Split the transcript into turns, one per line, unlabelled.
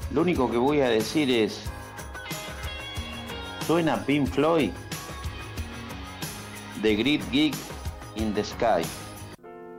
Lo único que voy a decir es, suena Pink Floyd, The Great Gig in the Sky.